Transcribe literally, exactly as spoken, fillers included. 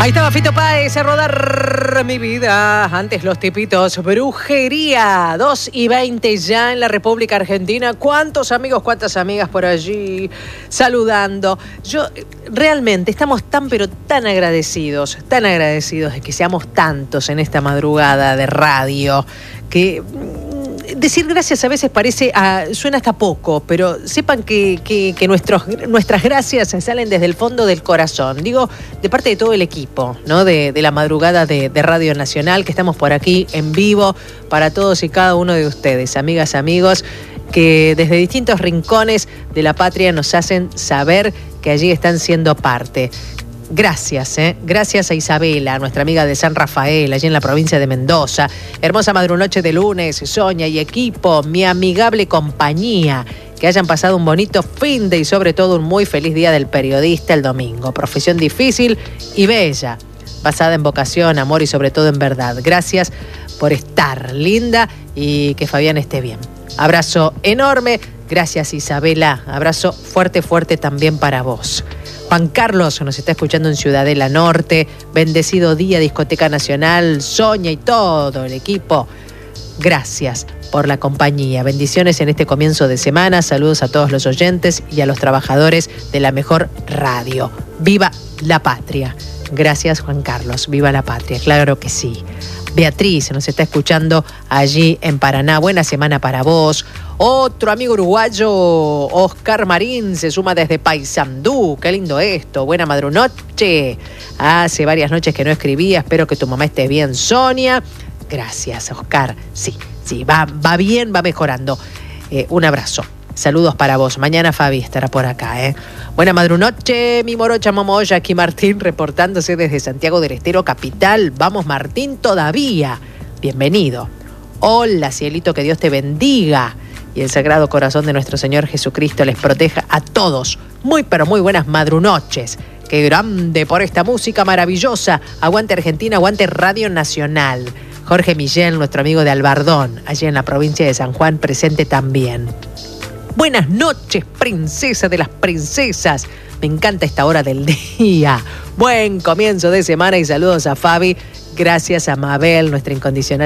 Ahí estaba Fito Páez a rodar mi vida. Antes los tipitos. Brujería. dos y veinte ya en la República Argentina. ¿Cuántos amigos, cuántas amigas por allí saludando? Yo, realmente, estamos tan pero tan agradecidos, tan agradecidos de que seamos tantos en esta madrugada de radio, que decir gracias a veces parece, a, suena hasta poco, pero sepan que, que, que nuestros, nuestras gracias salen desde el fondo del corazón. Digo, de parte de todo el equipo, ¿no? De, de la madrugada de, de Radio Nacional, que estamos por aquí en vivo para todos y cada uno de ustedes, amigas, amigos, que desde distintos rincones de la patria nos hacen saber que allí están siendo parte. Gracias, ¿eh? Gracias a Isabela, nuestra amiga de San Rafael, allí en la provincia de Mendoza. Hermosa madrunoche de lunes, Sonia y equipo, mi amigable compañía. Que hayan pasado un bonito fin de y sobre todo un muy feliz día del periodista el domingo. Profesión difícil y bella, basada en vocación, amor y sobre todo en verdad. Gracias por estar, linda, y que Fabián esté bien. Abrazo enorme. Gracias, Isabela. Abrazo fuerte, fuerte también para vos. Juan Carlos nos está escuchando en Ciudadela Norte. Bendecido día, Discoteca Nacional, Sonia y todo el equipo. Gracias por la compañía. Bendiciones en este comienzo de semana. Saludos a todos los oyentes y a los trabajadores de la mejor radio. ¡Viva la patria! Gracias, Juan Carlos. ¡Viva la patria! Claro que sí. Beatriz nos está escuchando allí en Paraná. Buena semana para vos. Otro amigo uruguayo, Oscar Marín, se suma desde Paysandú. Qué lindo esto. Buena madrunoche. Hace varias noches que no escribía. Espero que tu mamá esté bien, Sonia. Gracias, Oscar. Sí, sí, va, va bien, va mejorando. Eh, un abrazo. Saludos para vos. Mañana Fabi estará por acá, ¿eh? Buena madrunoche, mi morocha momoya, aquí Martín reportándose desde Santiago del Estero, capital. Vamos, Martín, todavía. Bienvenido. Hola, cielito, que Dios te bendiga. Y el Sagrado Corazón de nuestro Señor Jesucristo les proteja a todos. Muy, pero muy buenas madrunoches. Qué grande por esta música maravillosa. Aguante Argentina, aguante Radio Nacional. Jorge Millén, nuestro amigo de Albardón, allí en la provincia de San Juan, presente también. Buenas noches, princesa de las princesas. Me encanta esta hora del día. Buen comienzo de semana y saludos a Fabi. Gracias a Mabel, nuestra incondicional